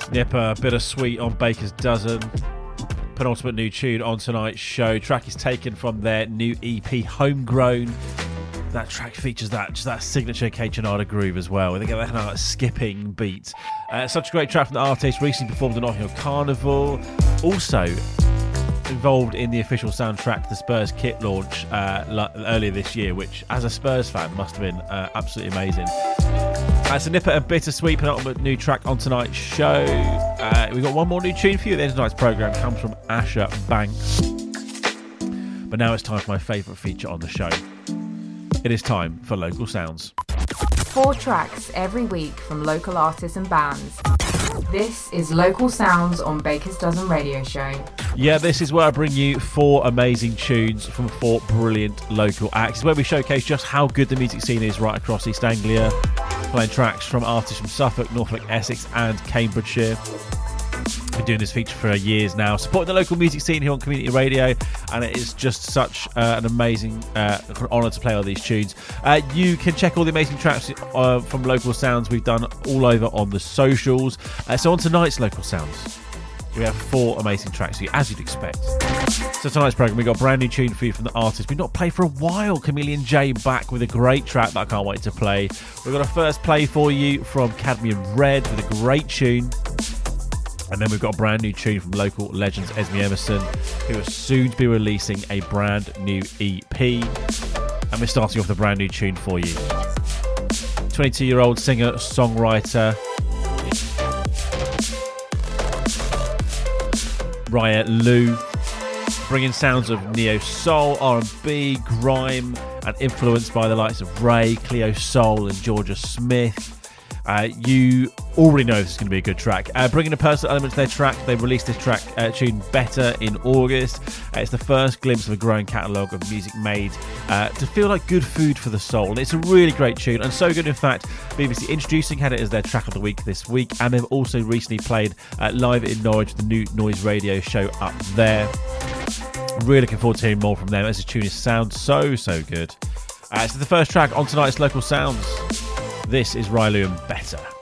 Nipper, Bittersweet on Baker's Dozen. Penultimate new tune on tonight's show. Track is taken from their new EP, Homegrown. That track features that signature Kaytranada groove as well. They get that kind of skipping beat. Such a great track from the artist. Recently performed at Notting Hill Carnival. Also involved in the official soundtrack to the Spurs kit launch earlier this year, which, as a Spurs fan, must have been absolutely amazing. It's a Nipper and Bittersweet, penultimate new track on tonight's show. We've got one more new tune for you. The end of tonight's programme comes from Asher Banks. But now it's time for my favourite feature on the show. It is time for Local Sounds. 4 tracks every week from local artists and bands. This is Local Sounds on Baker's Dozen Radio Show. Yeah, this is where I bring you 4 amazing tunes from 4 brilliant local acts. It's where we showcase just how good the music scene is right across East Anglia, playing tracks from artists from Suffolk, Norfolk, Essex and Cambridgeshire. Been doing this feature for years now, supporting the local music scene here on Community Radio, and it is just such an amazing honour to play all these tunes. You can check all the amazing tracks from Local Sounds we've done all over on the socials. So on tonight's Local Sounds, we have 4 amazing tracks for you, as you'd expect. So tonight's programme, we've got a brand new tune for you from the artist we've not played for a while, Chameleon J, back with a great track that I can't wait to play. We've got a first play for you from Cadmium Red with a great tune. And then we've got a brand new tune from local legends Esme Emerson, who is soon to be releasing a brand new EP. And we're starting off with a brand new tune for you. 22-year-old singer-songwriter Raya Lou, bringing sounds of neo-soul, R&B, grime, and influenced by the likes of Ray, Cleo Soul, and Georgia Smith. You already know this is going to be a good track. Bringing a personal element to their track, they released this track tune Better in August. It's the first glimpse of a growing catalogue of music made to feel like good food for the soul. And it's a really great tune, and so good in fact, BBC Introducing had it as their track of the week this week, and they've also recently played live in Norwich, the new Noise Radio show up there. Really looking forward to hearing more from them, as this tune sounds so good. So the first track on tonight's Local Sounds. This is Railu and Better.